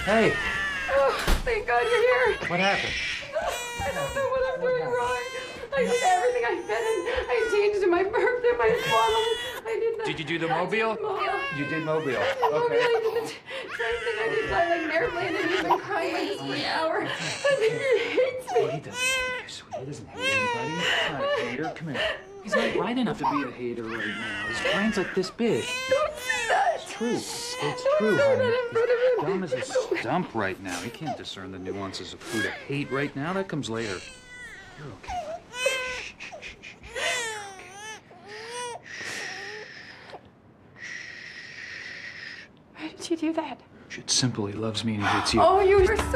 Hey, Oh, thank God you're here. what happened? I don't know what I'm doing wrong. I did everything I could, and I changed my birthday, my swaddle. I did the... Did you do the mobile? You did mobile. I did the train thing. I did fly like an airplane, and he's been crying like this for an hour. I think he hates me. He doesn't hate you, sweetie. He doesn't hate anybody. He's not a hater. Come here. He's not bright enough to be a hater right now. His brain's like this big. Don't say that. It's true. It's Don't true, say honey. that in front of him. He's dumb as a stump right now. He can't discern the nuances of who to hate right now. That comes later. You're okay, honey. Shh, shh, shh, shh. You're okay. Why did you do that? It's simple. He loves me and he hates you. Oh, you were so